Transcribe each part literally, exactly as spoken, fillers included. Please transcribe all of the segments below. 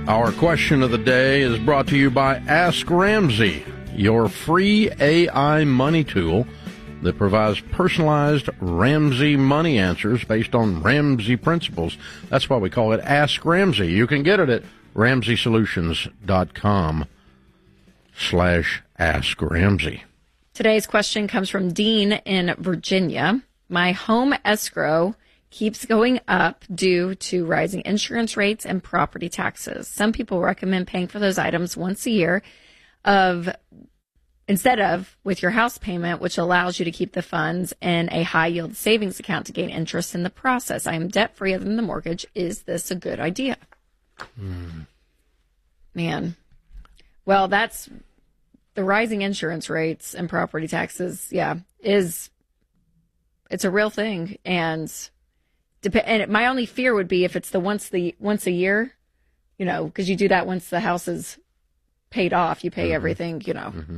Our question of the day is brought to you by Ask Ramsey, your free A I money tool that provides personalized Ramsey money answers based on Ramsey principles. That's why we call it Ask Ramsey. You can get it at ramsey solutions dot com slash Ask Ramsey. Today's question comes from Dean in Virginia. My home escrow keeps going up due to rising insurance rates and property taxes. Some people recommend paying for those items once a year of instead of with your house payment, which allows you to keep the funds in a high-yield savings account to gain interest in the process. I am debt-free other than the mortgage. Is this a good idea? Mm. Man. Well, that's the rising insurance rates and property taxes, yeah, is it's a real thing. And, dep- and my only fear would be if it's the once the once a year, you know, because you do that once the house is paid off, you pay mm-hmm. everything, you know. Mm-hmm.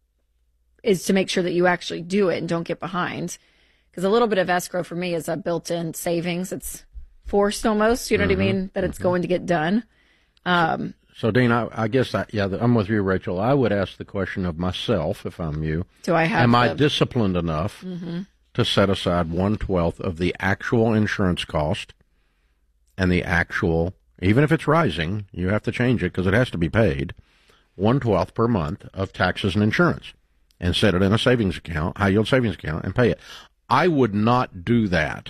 Is to make sure that you actually do it and don't get behind. Because a little bit of escrow for me is a built-in savings. It's forced almost, you know mm-hmm. what I mean, that it's mm-hmm. going to get done. Um, so, Dean, I, I guess, I, yeah, I'm with you, Rachel. I would ask the question of myself, if I'm you. Do I have Am the... I disciplined enough mm-hmm. to set aside one-twelfth of the actual insurance cost and the actual, even if it's rising, you have to change it because it has to be paid, one-twelfth per month of taxes and insurance, and set it in a savings account, high-yield savings account, and pay it. I would not do that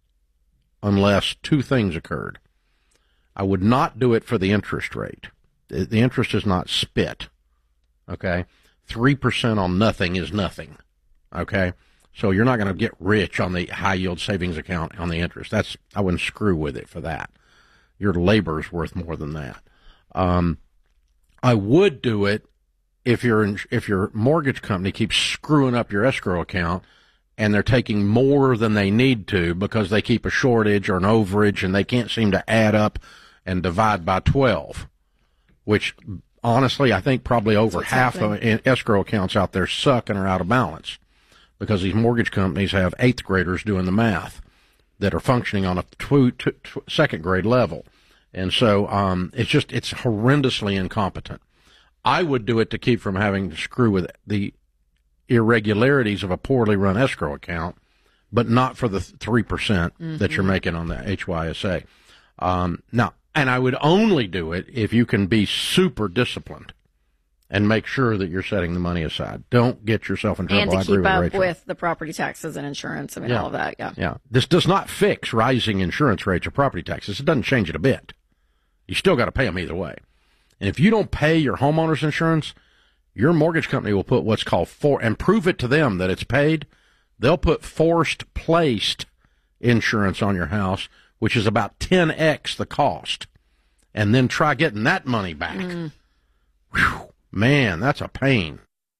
unless two things occurred. I would not do it for the interest rate. The interest is not spit, okay? three percent on nothing is nothing, okay? So you're not going to get rich on the high-yield savings account on the interest. That's I wouldn't screw with it for that. Your labor is worth more than that. Um, I would do it If your if your mortgage company keeps screwing up your escrow account and they're taking more than they need to because they keep a shortage or an overage and they can't seem to add up and divide by twelve, which honestly I think probably over half of escrow accounts out there suck and are out of balance because these mortgage companies have eighth graders doing the math that are functioning on a tw- t- t- second grade level. And so um, it's just it's horrendously incompetent. I would do it to keep from having to screw with the irregularities of a poorly run escrow account, but not for the three percent mm-hmm. that you're making on the H Y S A. Um, now, and I would only do it if you can be super disciplined and make sure that you're setting the money aside. Don't get yourself in trouble. And to I agree keep with up Rachel. with the property taxes and insurance. I mean, yeah. all of that, yeah. Yeah. This does not fix rising insurance rates or property taxes. It doesn't change it a bit. You still got to pay them either way. And if you don't pay your homeowner's insurance, your mortgage company will put what's called for, and prove it to them that it's paid. They'll put forced placed insurance on your house, which is about ten x the cost, and then try getting that money back. Mm. Whew, man, that's a pain.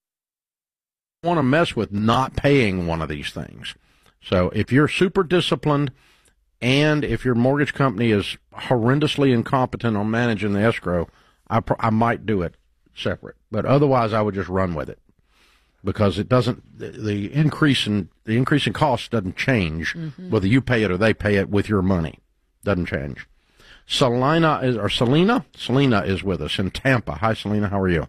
You want to mess with not paying one of these things. So if you're super disciplined and if your mortgage company is horrendously incompetent on managing the escrow, I, pr- I might do it separate, but otherwise I would just run with it because it doesn't. The, the increase in the increase in cost doesn't change mm-hmm. whether you pay it or they pay it with your money. Doesn't change. Selena is or Selena. Selena is with us in Tampa. Hi, Selena. How are you?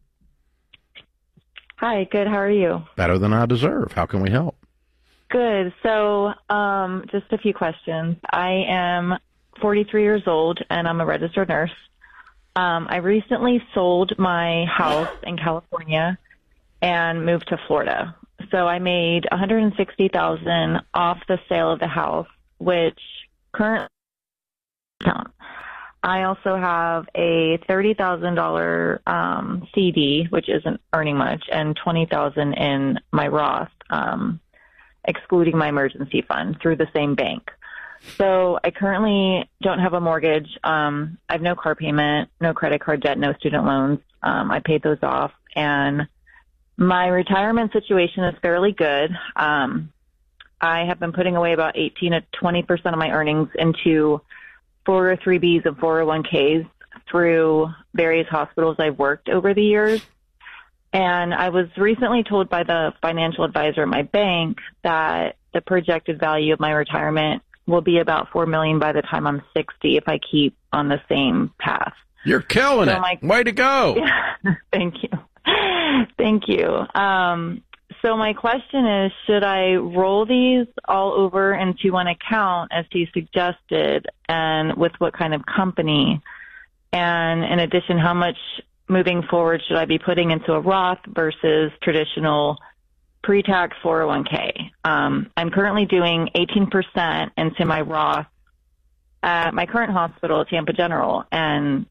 Hi. Good. How are you? Better than I deserve. How can we help? Good. So, um, just a few questions. I am forty-three years old and I'm a registered nurse. Um, I recently sold my house in California and moved to Florida. So I made one hundred sixty thousand dollars off the sale of the house, which currently I also have a thirty thousand dollars um, C D, which isn't earning much, and twenty thousand dollars in my Roth, um, excluding my emergency fund through the same bank. So I currently don't have a mortgage. Um, I have no car payment, no credit card debt, no student loans. Um, I paid those off. And my retirement situation is fairly good. Um, I have been putting away about eighteen to twenty percent of my earnings into four oh three B's and four oh one K's through various hospitals I've worked over the years. And I was recently told by the financial advisor at my bank that the projected value of my retirement will be about four million dollars by the time I'm sixty if I keep on the same path. You're killing So it. my- Way to go. Thank you. Thank you. Um, so my question is, should I roll these all over into one account as you suggested, and with what kind of company? And in addition, how much moving forward should I be putting into a Roth versus traditional pre-tax four oh one k? Um, I'm currently doing eighteen percent into my Roth at my current hospital, Tampa General, and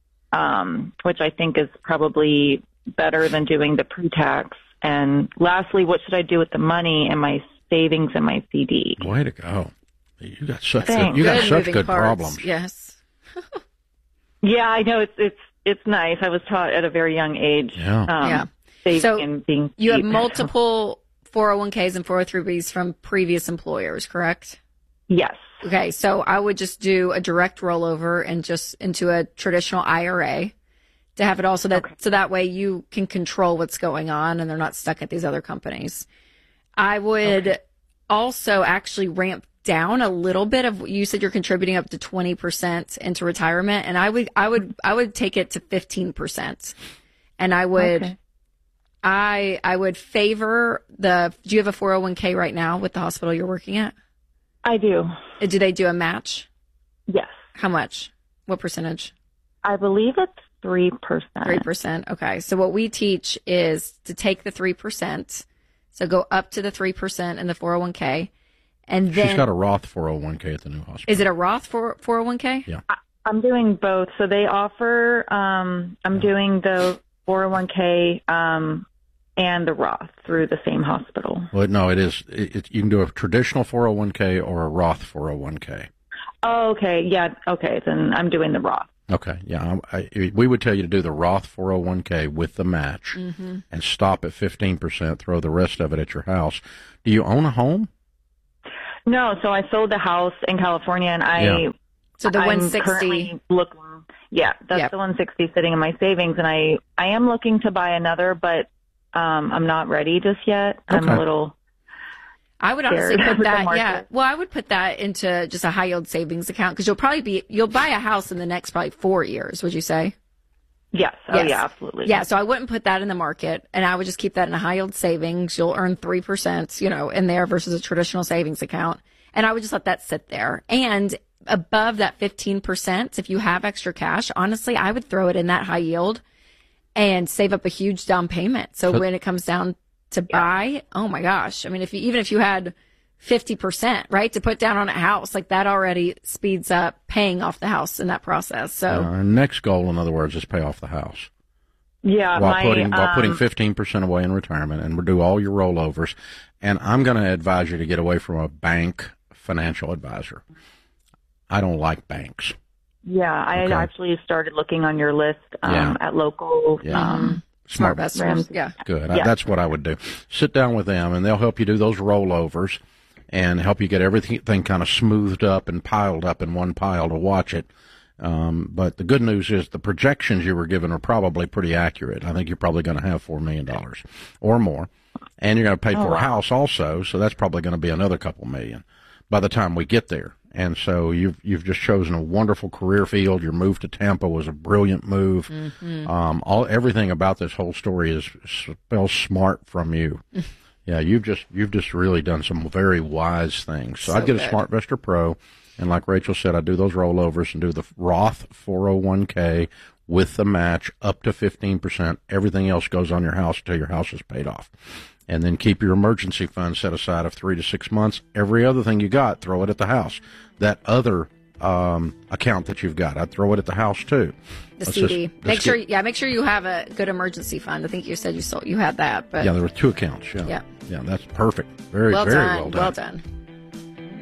um, which I think is probably better than doing the pre-tax. And lastly, what should I do with the money in my savings and my C D? Way to go. You got such good, Thanks. you got Good such moving good parts. problems. Yes. Yeah, I know it's it's it's nice. I was taught at a very young age. Yeah. Um, Yeah. saving So and being You have cheap. multiple four oh one k's and four oh three b's from previous employers, correct? Yes. Okay, so I would just do a direct rollover and just into a traditional I R A to have it all so that Okay. so that way you can control what's going on and they're not stuck at these other companies. I would Okay. also actually ramp down a little bit of, you said you're contributing up to twenty percent into retirement, and I would I would I would take it to fifteen percent. And I would Okay. I I would favor the do you have a four oh one k right now with the hospital you're working at? I do. Do they do a match? Yes. How much? What percentage? I believe it's three percent. three percent. Okay. So what we teach is to take the three percent. So go up to the three percent in the four oh one k. And then She's got a Roth four oh one k at the new hospital. is it a Roth for four oh one k? Yeah. I'm doing both. So they offer, um, I'm doing the four oh one k um, and the Roth through the same hospital. Well, no, it is. It, it, you can do a traditional four oh one k or a Roth four oh one k. Oh, okay. Yeah. Okay. Then I'm doing the Roth. Okay, yeah, I, I, we would tell you to do the Roth four oh one k with the match Mm-hmm. and stop at fifteen percent, throw the rest of it at your house. Do you own a home? No, so I sold the house in California, and I Yeah. So the I'm one sixty. currently looking. Yeah, that's Yep. the one sixty sitting in my savings, and I I am looking to buy another, but um, I'm not ready just yet. I'm Okay. a little. I would honestly scared put with the that, market. yeah. Well, I would put that into just a high yield savings account because you'll probably be, you'll buy a house in the next probably four years, would you say? Yes. Oh, Yes. yeah, absolutely. Yeah. So I wouldn't put that in the market and I would just keep that in a high yield savings. You'll earn three percent, you know, in there versus a traditional savings account. And I would just let that sit there. And above that fifteen percent, if you have extra cash, honestly, I would throw it in that high yield and save up a huge down payment. So So- when it comes down to buy, oh my gosh. I mean, if you, even if you had fifty percent, right, to put down on a house, like that already speeds up paying off the house in that process. So Uh, our next goal, in other words, is pay off the house Yeah. while my, putting while putting um, fifteen percent away in retirement, and do all your rollovers. And I'm going to advise you to get away from a bank financial advisor. I don't like banks. Yeah, I Okay. actually started looking on your list um, Yeah. at local. Yeah. Um, smart investors. Rams. Yeah. Good. I, Yeah. that's what I would do. Sit down with them, and they'll help you do those rollovers and help you get everything kind of smoothed up and piled up in one pile to watch it. Um, but the good news is the projections you were given are probably pretty accurate. I think you're probably going to have four million dollars or more, and you're going to pay for wow. a house also, so that's probably going to be another couple million by the time we get there. And so you've you've just chosen a wonderful career field. Your move to Tampa was a brilliant move. Mm-hmm. Um, all everything about this whole story is spells smart from you. Yeah, you've just you've just really done some very wise things. So, So I'd get good. a SmartVestor Pro, and like Rachel said, I do those rollovers and do the Roth four oh one k with the match up to fifteen percent. Everything else goes on your house until your house is paid off. And then keep your emergency fund set aside of three to six months. Every other thing you got, throw it at the house. That other um, account that you've got, I'd throw it at the house too. The Let's C D. just- make let's sure, get- yeah, make sure you have a good emergency fund. I think you said you sold, you had that, but Yeah, there were two accounts. Yeah, Yeah. yeah, that's perfect. Very, well very done, well done. well done.